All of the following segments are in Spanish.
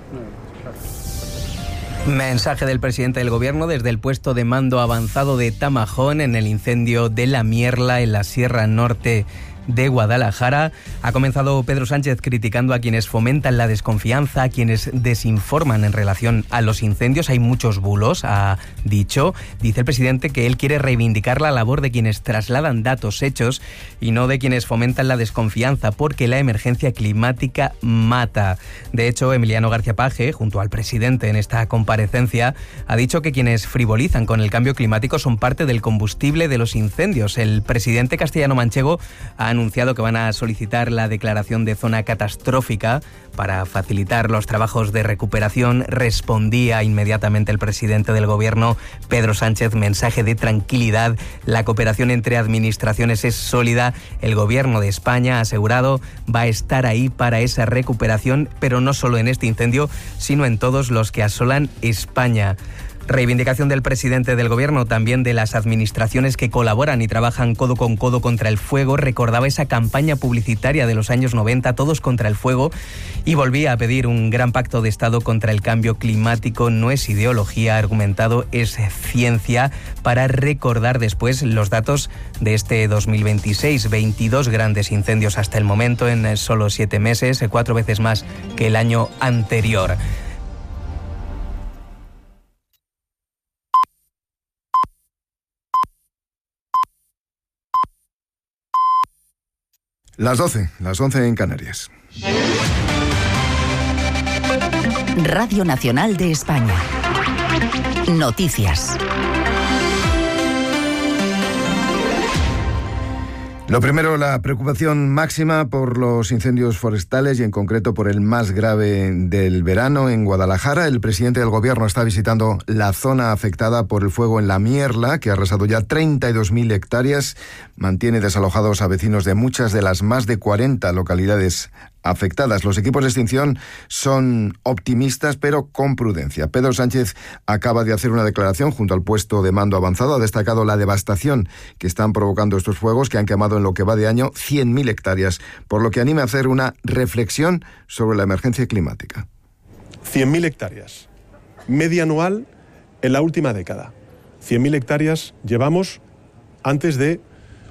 Mensaje del presidente del Gobierno desde el puesto de mando avanzado de Tamajón en el incendio de La Mierla en la Sierra Norte de Guadalajara. Ha comenzado Pedro Sánchez criticando a quienes fomentan la desconfianza, a quienes desinforman en relación a los incendios. Hay muchos bulos, ha dicho. Dice el presidente que él quiere reivindicar la labor de quienes trasladan datos hechos y no de quienes fomentan la desconfianza, porque la emergencia climática mata. De hecho, Emiliano García Paje, junto al presidente en esta comparecencia, ha dicho que quienes frivolizan con el cambio climático son parte del combustible de los incendios. El presidente castellano-manchego ha anunciado que van a solicitar la declaración de zona catastrófica para facilitar los trabajos de recuperación. Respondía inmediatamente el presidente del Gobierno, Pedro Sánchez, mensaje de tranquilidad. La cooperación entre administraciones es sólida. El Gobierno de España, ha asegurado, va a estar ahí para esa recuperación, pero no solo en este incendio, sino en todos los que asolan España. Reivindicación del presidente del Gobierno, también de las administraciones que colaboran y trabajan codo con codo contra el fuego. Recordaba esa campaña publicitaria de los años 90, Todos contra el fuego, y volvía a pedir un gran pacto de Estado contra el cambio climático. No es ideología, ha argumentado, es ciencia, para recordar después los datos de este 2026. 22 grandes incendios hasta el momento en solo 7 meses, 4 veces más que el año anterior. Las 11 en Canarias. Radio Nacional de España. Noticias. Lo primero, la preocupación máxima por los incendios forestales y en concreto por el más grave del verano en Guadalajara. El presidente del Gobierno está visitando la zona afectada por el fuego en La Mierla, que ha arrasado ya 32.000 hectáreas. Mantiene desalojados a vecinos de muchas de las más de 40 localidades afectadas. Los equipos de extinción son optimistas, pero con prudencia. Pedro Sánchez acaba de hacer una declaración junto al puesto de mando avanzado. Ha destacado la devastación que están provocando estos fuegos, que han quemado en lo que va de año 100.000 hectáreas, por lo que anima a hacer una reflexión sobre la emergencia climática. 100.000 hectáreas, media anual en la última década. 100.000 hectáreas llevamos antes de,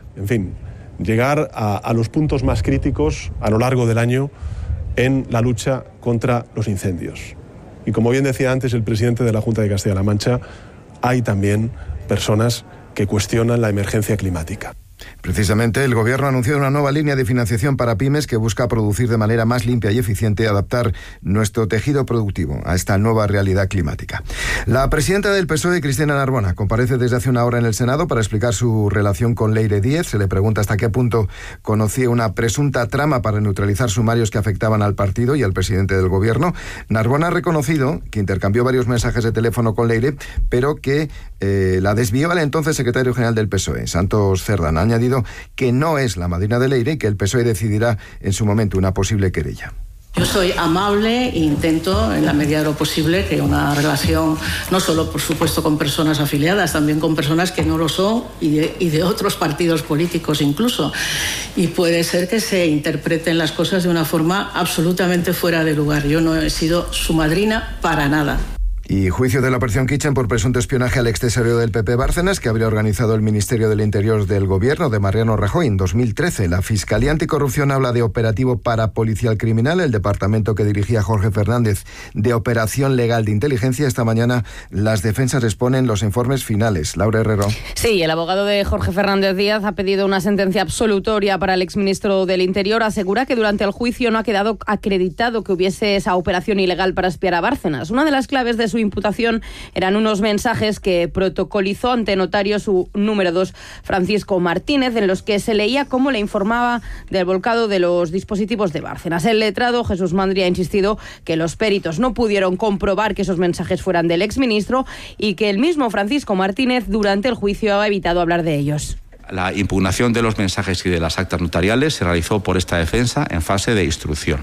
llegar a los puntos más críticos a lo largo del año en la lucha contra los incendios. Y como bien decía antes el presidente de la Junta de Castilla-La Mancha, hay también personas que cuestionan la emergencia climática. Precisamente, el Gobierno ha anunciado una nueva línea de financiación para pymes que busca producir de manera más limpia y eficiente y adaptar nuestro tejido productivo a esta nueva realidad climática. La presidenta del PSOE, Cristina Narbona, comparece desde hace una hora en el Senado para explicar su relación con Leire Díez. Se le pregunta hasta qué punto conocía una presunta trama para neutralizar sumarios que afectaban al partido y al presidente del Gobierno. Narbona ha reconocido que intercambió varios mensajes de teléfono con Leire, pero que la desvió al entonces secretario general del PSOE, Santos Cerdán. Ha añadido que no es la madrina de Leire y que el PSOE decidirá en su momento una posible querella. Yo soy amable e intento, en la medida de lo posible, que una relación, no solo, por supuesto, con personas afiliadas, también con personas que no lo son y de otros partidos políticos incluso. Y puede ser que se interpreten las cosas de una forma absolutamente fuera de lugar. Yo no he sido su madrina para nada. Y juicio de la Operación Kitchen por presunto espionaje al extesorero del PP Bárcenas, que habría organizado el Ministerio del Interior del Gobierno de Mariano Rajoy en 2013. La Fiscalía Anticorrupción habla de operativo parapolicial criminal. El departamento que dirigía Jorge Fernández de operación legal de inteligencia. Esta mañana las defensas exponen los informes finales. Laura Herrero. Sí, el abogado de Jorge Fernández Díaz ha pedido una sentencia absolutoria para el exministro del Interior. Asegura que durante el juicio no ha quedado acreditado que hubiese esa operación ilegal para espiar a Bárcenas. Una de las claves de su imputación eran unos mensajes que protocolizó ante notario su número 2, Francisco Martínez, en los que se leía cómo le informaba del volcado de los dispositivos de Bárcenas. El letrado Jesús Mandri ha insistido que los peritos no pudieron comprobar que esos mensajes fueran del exministro y que el mismo Francisco Martínez durante el juicio ha evitado hablar de ellos. La impugnación de los mensajes y de las actas notariales se realizó por esta defensa en fase de instrucción.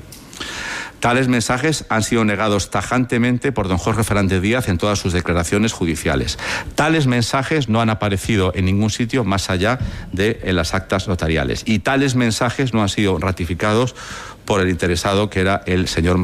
Tales mensajes han sido negados tajantemente por don Jorge Fernández Díaz en todas sus declaraciones judiciales. Tales mensajes no han aparecido en ningún sitio más allá de en las actas notariales. Y tales mensajes no han sido ratificados por el interesado, que era el señor